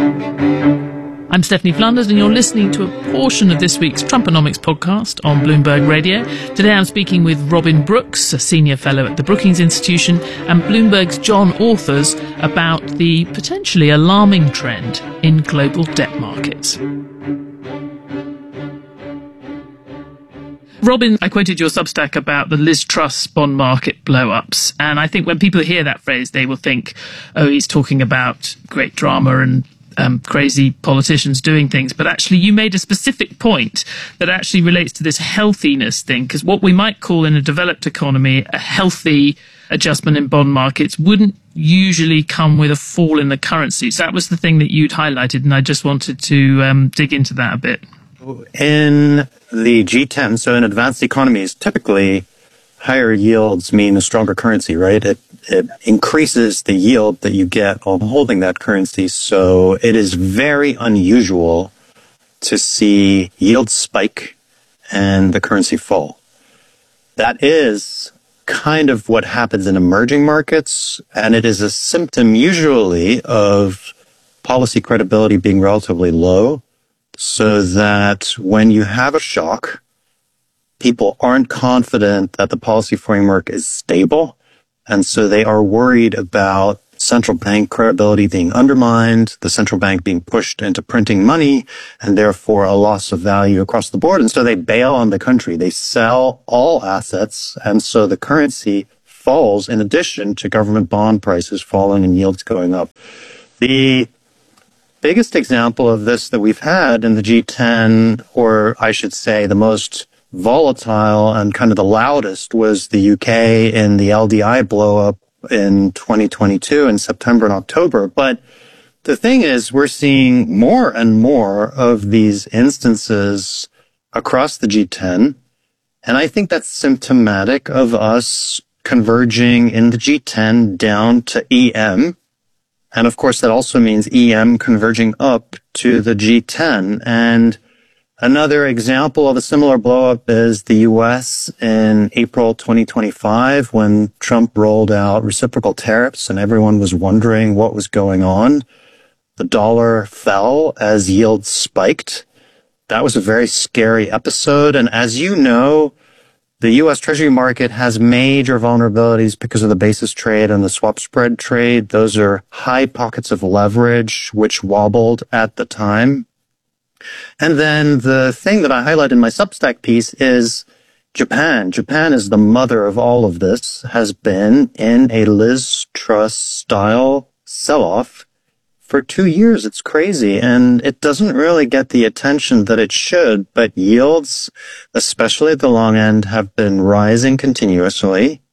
I'm Stephanie Flanders, and you're listening to a portion of this week's Trumponomics podcast on Bloomberg Radio. Today I'm speaking with Robin Brooks, a senior fellow at the Brookings Institution, and Bloomberg's John Authers about the potentially alarming trend in global debt markets. Robin, I quoted your Substack about the Liz Truss bond market blow-ups, and I think when people hear that phrase, they will think, oh, he's talking about great drama and crazy politicians doing things. But actually, you made a specific point that actually relates to this healthiness thing, because what we might call in a developed economy a healthy adjustment in bond markets wouldn't usually come with a fall in the currency. So that was the thing that you'd highlighted, and I just wanted to dig into that a bit. In the G10, so in advanced economies, typically higher yields mean a stronger currency, right? It increases the yield that you get on holding that currency. So it is very unusual to see yields spike and the currency fall. That is kind of what happens in emerging markets, and it is a symptom usually of policy credibility being relatively low, so that when you have a shock, people aren't confident that the policy framework is stable. And so they are worried about central bank credibility being undermined, the central bank being pushed into printing money, and therefore a loss of value across the board. And so they bail on the country. They sell all assets. And so the currency falls in addition to government bond prices falling and yields going up. The biggest example of this that we've had in the G10, or I should say the most volatile and kind of the loudest, was the UK in the LDI blow-up in 2022 in September and October. But the thing is, we're seeing more and more of these instances across the G10. And I think that's symptomatic of us converging in the G10 down to EM. And of course, that also means EM converging up to the G10. And another example of a similar blow-up is the U.S. in April 2025 when Trump rolled out reciprocal tariffs and everyone was wondering what was going on. The dollar fell as yields spiked. That was a very scary episode. And as you know, the U.S. Treasury market has major vulnerabilities because of the basis trade and the swap spread trade. Those are high pockets of leverage, which wobbled at the time. And then the thing that I highlight in my Substack piece is Japan. Japan is the mother of all of this, has been in a Liz Truss style sell-off for 2 years. It's crazy. And it doesn't really get the attention that it should. But yields, especially at the long end, have been rising continuously.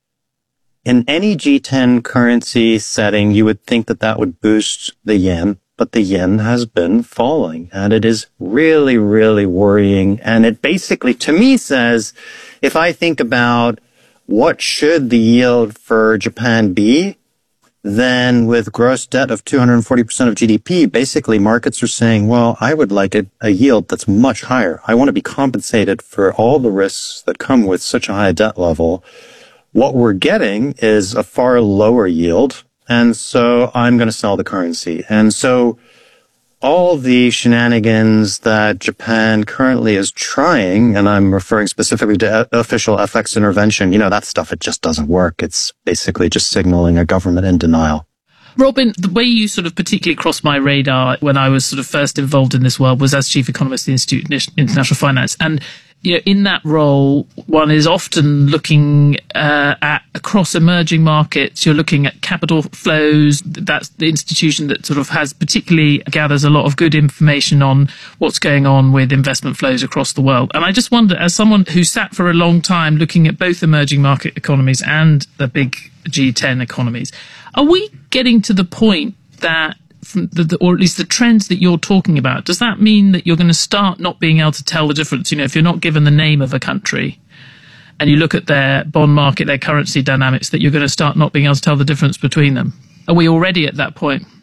In any G10 currency setting, you would think that that would boost the yen. But the yen has been falling, and it is really, really worrying. And it basically, to me, says, if I think about what should the yield for Japan be, then with gross debt of 240% of GDP, basically markets are saying, well, I would like a yield that's much higher. I want to be compensated for all the risks that come with such a high debt level. What we're getting is a far lower yield. And so I'm going to sell the currency. And so all the shenanigans that Japan currently is trying, and I'm referring specifically to official FX intervention, that stuff, it just doesn't work. It's basically just signaling a government in denial. Robin, the way you sort of particularly crossed my radar when I was sort of first involved in this world was as chief economist of the Institute of International Finance. And in that role, one is often looking at across emerging markets. You're looking at capital flows. That's the institution that sort of gathers a lot of good information on what's going on with investment flows across the world. And I just wonder, as someone who sat for a long time looking at both emerging market economies and the big G10 economies, are we getting to the point that or at least the trends that you're talking about, does that mean that you're going to start not being able to tell the difference? If you're not given the name of a country and you look at their bond market, their currency dynamics, that you're going to start not being able to tell the difference between them? Are we already at that point?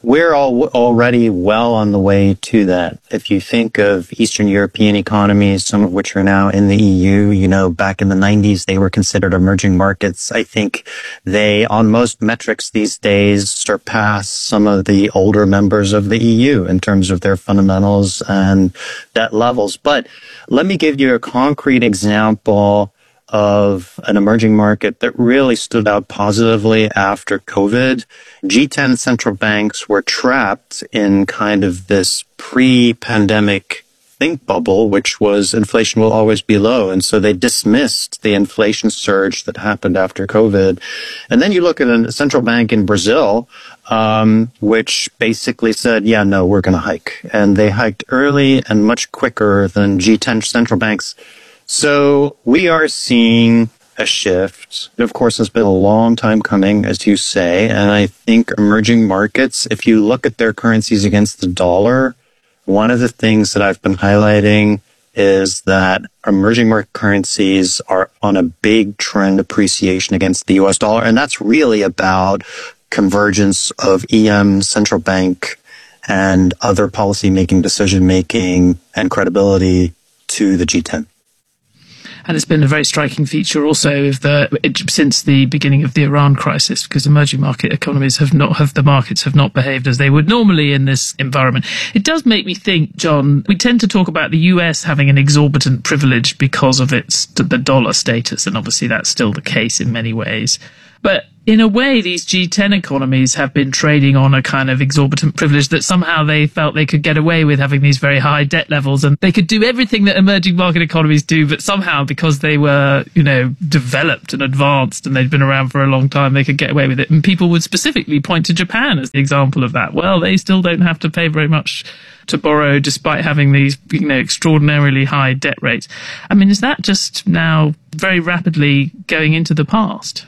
We're already well on the way to that. If you think of Eastern European economies, some of which are now in the EU, back in the 90s, they were considered emerging markets. I think they, on most metrics these days, surpass some of the older members of the EU in terms of their fundamentals and debt levels. But let me give you a concrete example of an emerging market that really stood out positively after COVID. G10 central banks were trapped in kind of this pre-pandemic think bubble, which was inflation will always be low. And so they dismissed the inflation surge that happened after COVID. And then you look at a central bank in Brazil, which basically said, yeah, no, we're going to hike. And they hiked early and much quicker than G10 central banks. So we are seeing a shift. It, of course, has been a long time coming, as you say. And I think emerging markets, if you look at their currencies against the dollar, one of the things that I've been highlighting is that emerging market currencies are on a big trend appreciation against the US dollar. And that's really about convergence of EM, central bank, and other policy-making, decision-making, and credibility to the G10. And it's been a very striking feature also of since the beginning of the Iran crisis, because emerging market economies the markets have not behaved as they would normally in this environment. It does make me think, John, we tend to talk about the US having an exorbitant privilege because of the dollar status, and obviously that's still the case in many ways. But in a way, these G10 economies have been trading on a kind of exorbitant privilege that somehow they felt they could get away with having these very high debt levels, and they could do everything that emerging market economies do, but somehow, because they were, developed and advanced and they'd been around for a long time, they could get away with it. And people would specifically point to Japan as the example of that. Well, they still don't have to pay very much to borrow despite having these, extraordinarily high debt rates. I mean, is that just now very rapidly going into the past?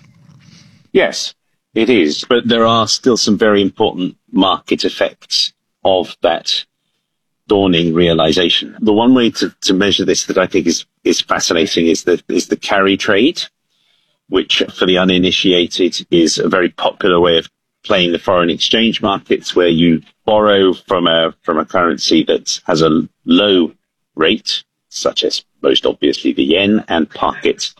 Yes, it is. But there are still some very important market effects of that dawning realization. The one way to measure this that I think is fascinating is the carry trade, which for the uninitiated is a very popular way of playing the foreign exchange markets, where you borrow from a currency that has a low rate, such as most obviously the yen, and park it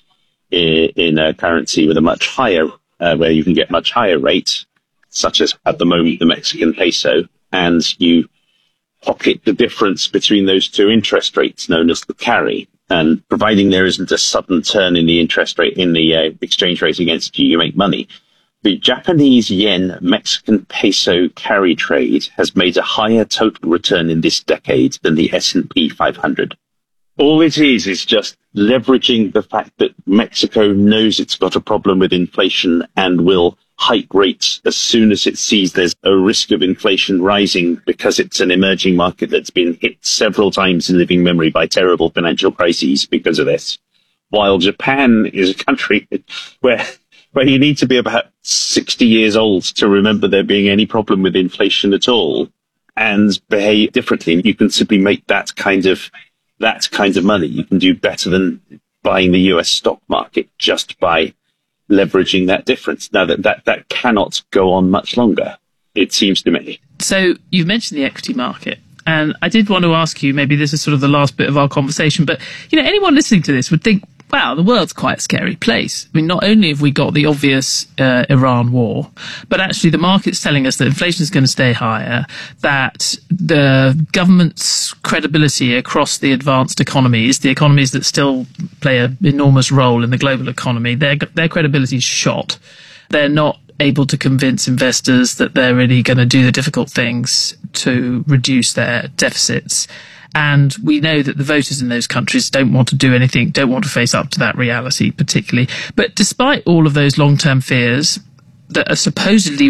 in a currency with a much higher where you can get much higher rates, such as at the moment the Mexican peso, and you pocket the difference between those two interest rates, known as the carry. And providing there isn't a sudden turn in the interest rate, in the exchange rate against you, you make money. The Japanese yen Mexican peso carry trade has made a higher total return in this decade than the S&P 500. All it is just leveraging the fact that Mexico knows it's got a problem with inflation and will hike rates as soon as it sees there's a risk of inflation rising, because it's an emerging market that's been hit several times in living memory by terrible financial crises because of this. While Japan is a country where you need to be about 60 years old to remember there being any problem with inflation at all and behave differently. You can simply make that kind of money. You can do better than buying the US stock market just by leveraging that difference. Now that cannot go on much longer, it seems to me. So you've mentioned the equity market, and I did want to ask you, maybe this is sort of the last bit of our conversation, but anyone listening to this would think, wow, the world's quite a scary place. I mean, not only have we got the obvious Iran war, but actually the market's telling us that inflation is going to stay higher, that the government's credibility across the advanced economies, the economies that still play an enormous role in the global economy, their credibility is shot. They're not able to convince investors that they're really going to do the difficult things to reduce their deficits. And we know that the voters in those countries don't want to do anything, don't want to face up to that reality particularly. But despite all of those long-term fears that are supposedly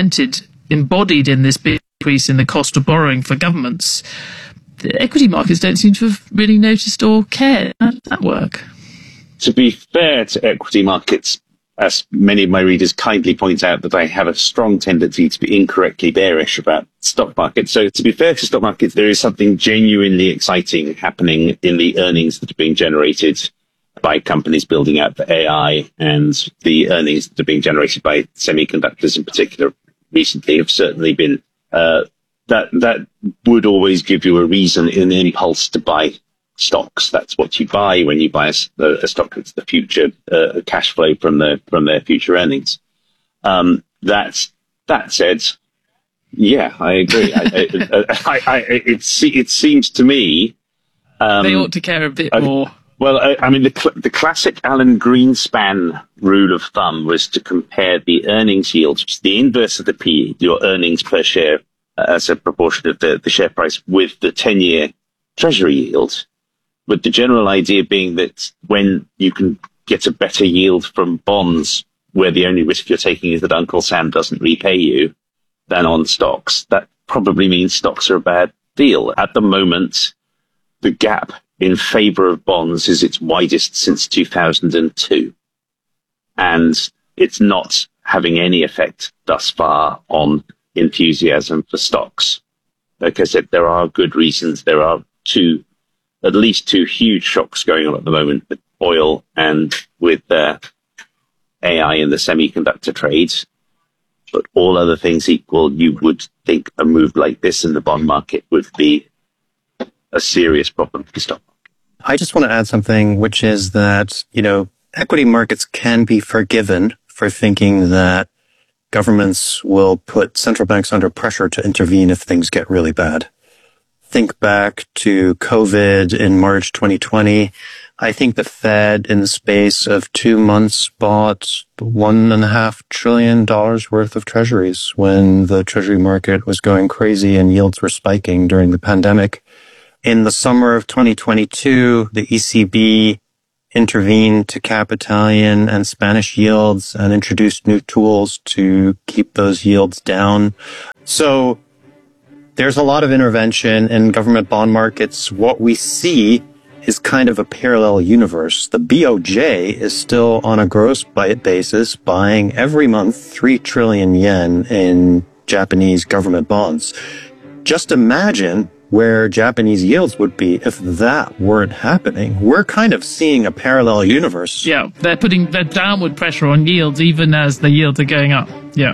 embodied in this big increase in the cost of borrowing for governments, the equity markets don't seem to have really noticed or cared. How does that work? To be fair to equity markets, as many of my readers kindly point out, that I have a strong tendency to be incorrectly bearish about stock markets. So to be fair to stock markets, there is something genuinely exciting happening in the earnings that are being generated by companies building out for AI, and the earnings that are being generated by semiconductors in particular recently have certainly been that would always give you a reason, an impulse to buy stocks. That's what you buy when you buy a stock. It's the future cash flow from their future earnings. That said, yeah, I agree. It seems to me they ought to care a bit more. Well, I mean, the classic Alan Greenspan rule of thumb was to compare the earnings yield, which is the inverse of the PE, your earnings per share as a proportion of the share price, with the 10-year Treasury yield, with the general idea being that when you can get a better yield from bonds, where the only risk you're taking is that Uncle Sam doesn't repay you, than on stocks, that probably means stocks are a bad deal. At the moment, the gap in favor of bonds is its widest since 2002. And it's not having any effect thus far on enthusiasm for stocks. Like I said, there are good reasons. There are at least two huge shocks going on at the moment with oil and with AI in the semiconductor trades. But all other things equal, you would think a move like this in the bond market would be a serious problem for stock. I just want to add something, which is that, equity markets can be forgiven for thinking that governments will put central banks under pressure to intervene if things get really bad. Think back to COVID in March 2020. I think the Fed, in the space of 2 months, bought $1.5 trillion worth of treasuries when the treasury market was going crazy and yields were spiking during the pandemic. In the summer of 2022, the ECB intervened to cap Italian and Spanish yields and introduced new tools to keep those yields down. So there's a lot of intervention in government bond markets. What we see is kind of a parallel universe. The BOJ is still on a gross basis buying every month 3 trillion yen in Japanese government bonds. Just imagine where Japanese yields would be if that weren't happening. We're kind of seeing a parallel universe. Yeah, they're putting their downward pressure on yields even as the yields are going up. Yeah.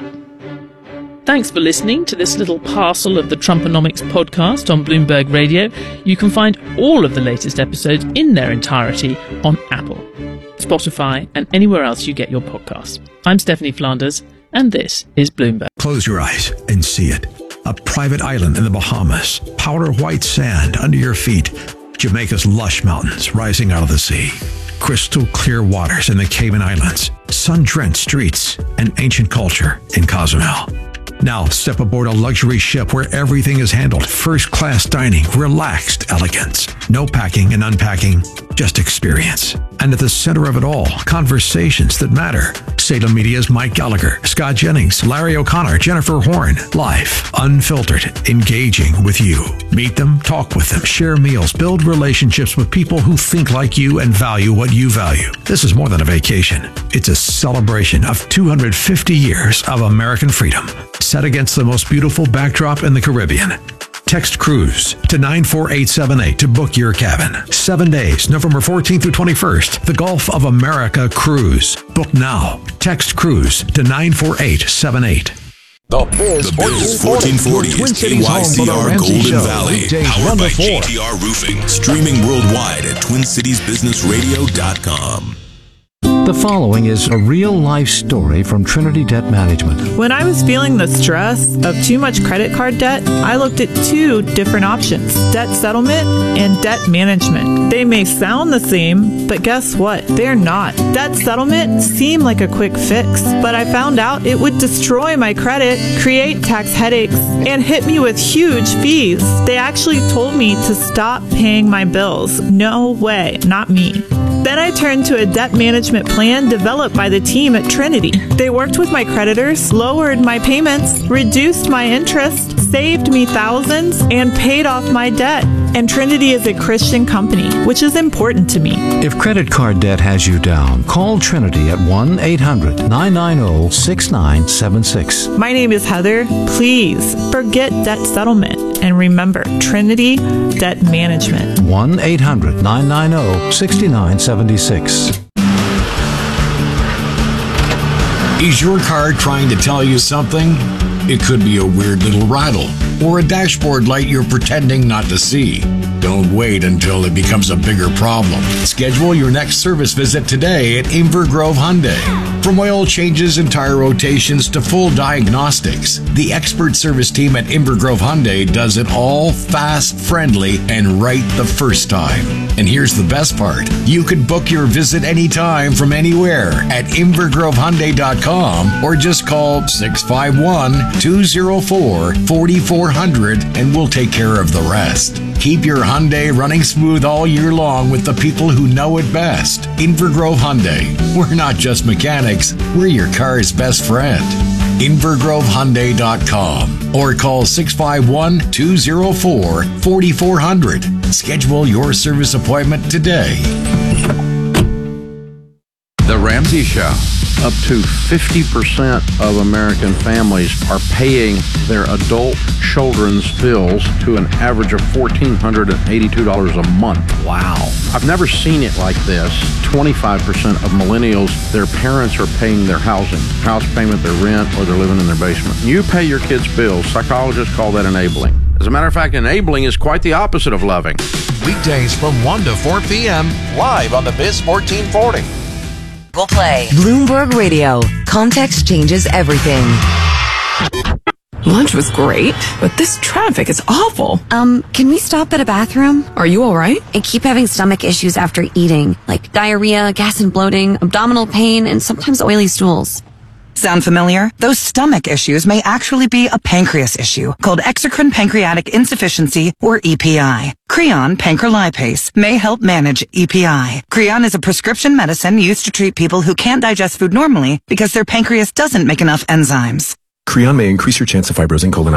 Thanks for listening to this little parcel of the Trumponomics podcast on Bloomberg Radio. You can find all of the latest episodes in their entirety on Apple, Spotify, and anywhere else you get your podcasts. I'm Stephanie Flanders, and this is Bloomberg. Close your eyes and see it. A private island in the Bahamas, powder white sand under your feet, Jamaica's lush mountains rising out of the sea, crystal clear waters in the Cayman Islands, sun-drenched streets, and ancient culture in Cozumel. Now step aboard a luxury ship where everything is handled, first-class dining, relaxed elegance. No packing and unpacking, just experience. And at the center of it all, conversations that matter. Salem Media's Mike Gallagher, Scott Jennings, Larry O'Connor, Jennifer Horn. Live, unfiltered, engaging with you. Meet them, talk with them, share meals, build relationships with people who think like you and value what you value. This is more than a vacation. It's a celebration of 250 years of American freedom, set against the most beautiful backdrop in the Caribbean. Text Cruise to 94878 to book your cabin. 7 days, November 14th through 21st. The Gulf of America Cruise. Book now. Text Cruise to 94878. The Biz 1440 is KYCR Golden Valley. Powered by JTR Roofing. Streaming worldwide at TwinCitiesBusinessRadio.com. The following is a real-life story from Trinity Debt Management. When I was feeling the stress of too much credit card debt, I looked at 2 different options: debt settlement and debt management. They may sound the same, but guess what? They're not. Debt settlement seemed like a quick fix, but I found out it would destroy my credit, create tax headaches, and hit me with huge fees. They actually told me to stop paying my bills. No way, not me. Then I turned to a debt management plan developed by the team at Trinity. They worked with my creditors, lowered my payments, reduced my interest, saved me thousands, and paid off my debt. And Trinity is a Christian company, which is important to me. If credit card debt has you down, call Trinity at 1-800-990-6976. My name is Heather. Please forget debt settlement and remember Trinity Debt Management. 1-800-990-6976. Is your card trying to tell you something? It could be a weird little rattle or a dashboard light you're pretending not to see. Don't wait until it becomes a bigger problem. Schedule your next service visit today at Inver Grove Hyundai. From oil changes and tire rotations to full diagnostics, the expert service team at Inver Grove Hyundai does it all fast, friendly, and right the first time. And here's the best part. You can book your visit anytime from anywhere at invergrovehyundai.com or just call 651-204-4400 and we'll take care of the rest. Keep your Hyundai running smooth all year long with the people who know it best. Inver Grove Hyundai. We're not just mechanics, we're your car's best friend. invergrovehyundai.com or call 651-204-4400. Schedule your service appointment today. The Ramsey Show. Up to 50% of American families are paying their adult children's bills to an average of $1,482 a month. Wow. I've never seen it like this. 25% of millennials, their parents are paying their house payment, their rent, or they're living in their basement. You pay your kids' bills. Psychologists call that enabling. As a matter of fact, enabling is quite the opposite of loving. Weekdays from 1 to 4 p.m. live on the Biz 1440. We'll play Bloomberg Radio. Context changes everything. Lunch was great, but this traffic is awful. Can we stop at a bathroom? Are you all right? I keep having stomach issues after eating, like diarrhea, gas and bloating, abdominal pain, and sometimes oily stools. Sound familiar? Those stomach issues may actually be a pancreas issue called exocrine pancreatic insufficiency, or EPI. Creon pancrelipase may help manage EPI. Creon is a prescription medicine used to treat people who can't digest food normally because their pancreas doesn't make enough enzymes. Creon may increase your chance of fibrosing colon